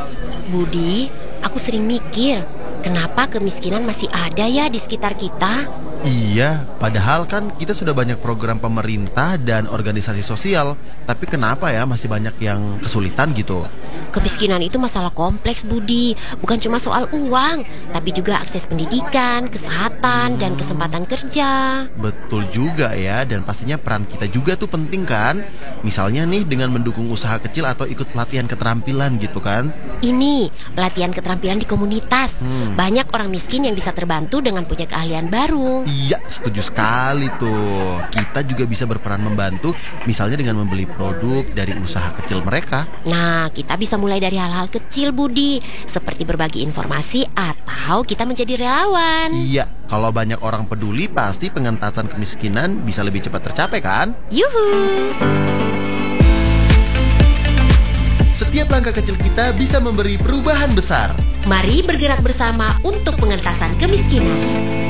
Budi, aku sering mikir, kenapa kemiskinan masih ada ya di sekitar kita? Iya, padahal kan kita sudah banyak program pemerintah dan organisasi sosial. Tapi kenapa ya masih banyak yang kesulitan gitu? Kemiskinan itu masalah kompleks, Budi. Bukan cuma soal uang, tapi juga akses pendidikan, kesehatan, dan kesempatan kerja. Betul juga ya, dan pastinya peran kita juga tuh penting kan? Misalnya nih dengan mendukung usaha kecil atau ikut pelatihan keterampilan gitu kan? Ini pelatihan keterampilan di komunitas. Banyak orang miskin yang bisa terbantu dengan punya keahlian baru. Iya, setuju sekali tuh. Kita juga bisa berperan membantu, misalnya dengan membeli produk dari usaha kecil mereka. Nah, kita bisa mulai dari hal-hal kecil, Budi, seperti berbagi informasi atau kita menjadi relawan. Iya, kalau banyak orang peduli, pasti pengentasan kemiskinan bisa lebih cepat tercapai kan? Yuhu! Setiap langkah kecil kita bisa memberi perubahan besar. Mari bergerak bersama untuk pengentasan kemiskinan.